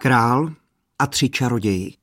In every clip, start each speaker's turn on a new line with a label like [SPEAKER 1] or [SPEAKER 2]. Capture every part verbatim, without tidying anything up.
[SPEAKER 1] Král a tři čaroději.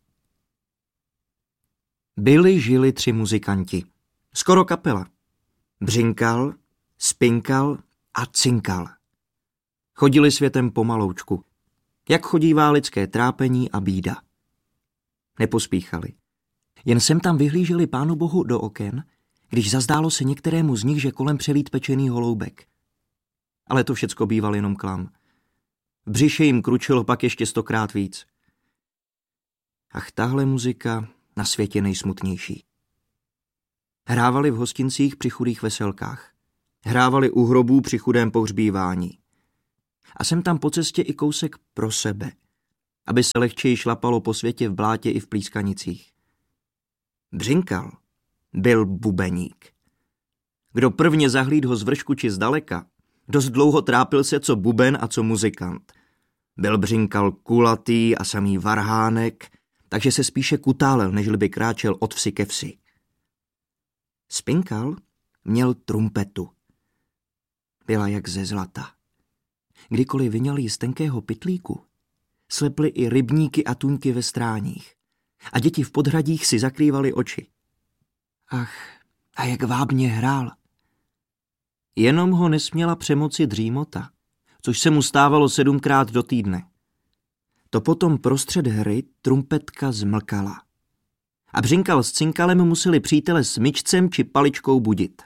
[SPEAKER 1] Byli žili tři muzikanti. Skoro kapela. Břinkal, spinkal a cinkal. Chodili světem pomaloučku, jak chodívá lidské trápení a bída. Nepospíchali. Jen sem tam vyhlíželi Pánu Bohu do oken, když zazdálo se některému z nich, že kolem přelít pečený holoubek. Ale to všecko býval jenom klam. V břiše jim kručilo pak ještě stokrát víc. Ach, tahle muzika na světě nejsmutnější. Hrávali v hostincích při chudých veselkách. Hrávali u hrobů při chudém pohřbívání. A sem tam po cestě i kousek pro sebe, aby se lehčeji šlapalo po světě v blátě i v plískanicích. Břinkal byl bubeník. Kdo prvně zahlíd ho z vršku či zdaleka, dost dlouho trápil se co buben a co muzikant. Byl Břinkal kulatý a samý varhánek, takže se spíše kutálel, nežli by kráčel od vsi ke vsi. Spinkal měl trumpetu. Byla jak ze zlata. Kdykoliv vyňal jí z tenkého pytlíku, sleply i rybníky a tuňky ve stráních a děti v podhradích si zakrývaly oči. Ach, a jak vábně hrál. Jenom ho nesměla přemoci dřímota, což se mu stávalo sedmkrát do týdne. To potom prostřed hry trumpetka zmlkala. A Břinkal s Cinkalem museli přítele smyčcem či paličkou budit.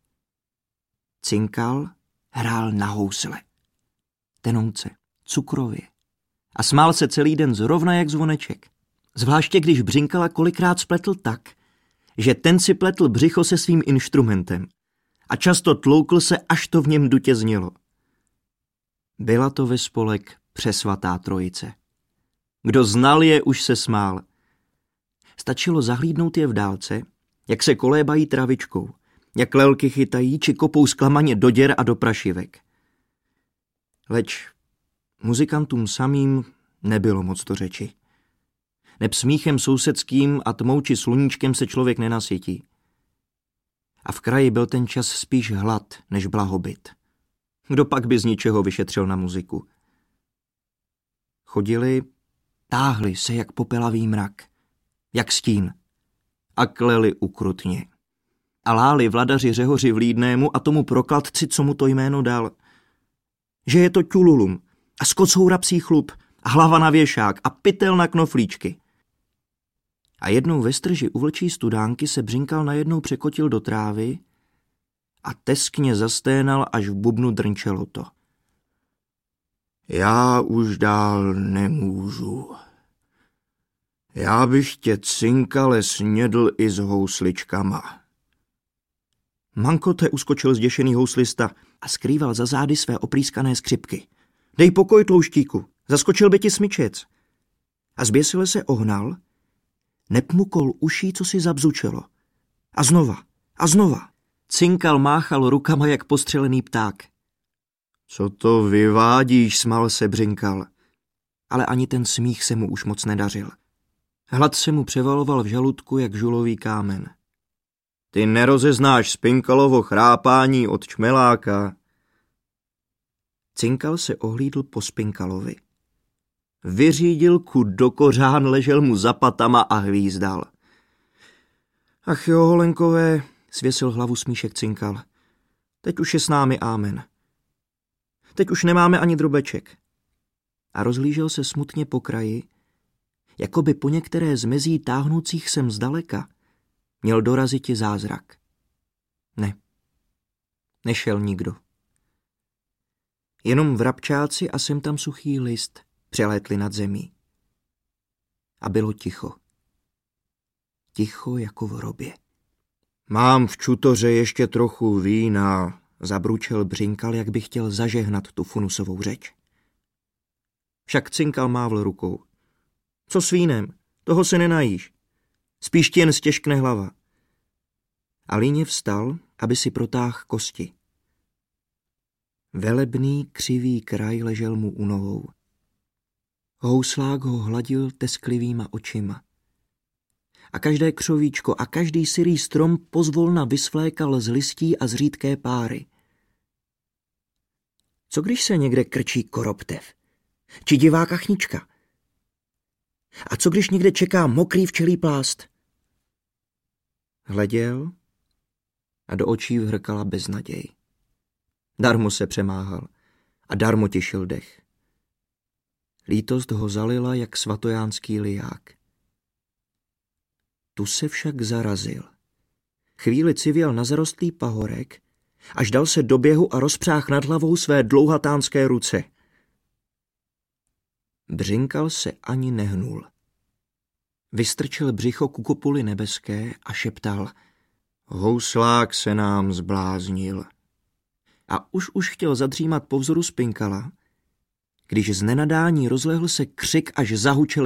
[SPEAKER 1] Cinkal hrál na housle, tenouce, cukrově a smál se celý den zrovna jak zvoneček. Zvláště když Břinkala kolikrát spletl tak, že ten si pletl břicho se svým inštrumentem a často tloukl se, až to v něm dutě znělo. Byla to ve spolek přesvatá trojice. Kdo znal je, už se smál. Stačilo zahlídnout je v dálce, jak se kolébají travičkou, jak lelky chytají či kopou zklamaně do děr a do prašivek. Leč muzikantům samým nebylo moc do řeči. Neb smíchem sousedským a tmou či sluníčkem se člověk nenasytí. A v kraji byl ten čas spíš hlad než blahobyt. Kdo pak by z ničeho vyšetřil na muziku? Chodili, táhli se jak popelavý mrak, jak stín, a kleli ukrutně. A láli vladaři řehoři vlídnému a tomu prokladci, co mu to jméno dal. Že je to ťululum a skocoura psí chlup a hlava na věšák a pytel na knoflíčky. A jednou ve strži u vlčí studánky se Břinkal najednou překotil do trávy a teskně zasténal, až v bubnu drnčelo to. Já už dál nemůžu. Já bych tě, Cinkale, snědl i s housličkama. Mankote uskočil zděšený houslista a skrýval za zády své oprýskané skřipky. Dej pokoj, tlouštíku, zaskočil by ti smyčec. A zběsile se ohnal, nepmukol uší, co si zabzučelo. A znova, a znova. Cinkal máchal rukama jak postřelený pták. Co to vyvádíš, smál se Břinkal. Ale ani ten smích se mu už moc nedařil. Hlad se mu převaloval v žaludku jak žulový kámen. Ty nerozeznáš Spinkalovo chrápání od čmeláka. Cinkal se ohlídl po Spinkalovi. Vyřídil kud do kořán, ležel mu za patama a hvízdal. Ach jo, holenkové, svěsil hlavu smíšek Cinkal. Teď už je s námi ámen. Teď už nemáme ani drobeček. A rozhlížel se smutně po kraji, jako by po některé z mezí táhnoucích sem zdaleka měl doraziti zázrak. Ne, nešel nikdo. Jenom vrabčáci a sem tam suchý list přelétli nad zemí. A bylo ticho. Ticho jako v hrobě. Mám v čutoře ještě trochu vína, zabručel Břinkal, jak by chtěl zažehnat tu funusovou řeč. Však Cinkal mávl rukou. Co s vínem? Toho se nenajíš. Spíš ti jen stěžkne hlava. A líně vstal, aby si protáhl kosti. Velebný, křivý kraj ležel mu u nohou. Houslák ho hladil tesklivýma očima. A každé křovíčko a každý syrý strom pozvolna vysvlékal z listí a z řídké páry. Co když se někde krčí koroptev? Či divá kachnička? A co když někde čeká mokrý včelí plást? Hleděl a do očí vhrkala beznaděj. Darmo se přemáhal a darmo těšil dech. Lítost ho zalila jak svatojánský liják. Tu se však zarazil. Chvíli civěl na zarostlý pahorek, až dal se do běhu a rozpřáh nad hlavou své dlouhatánské ruce. Břinkal se ani nehnul. Vystrčil břicho ku kopuli nebeské a šeptal: Houslák se nám zbláznil. A už už chtěl zadřímat po vzoru Spinkala, když z nenadání rozlehl se křik, až zahučel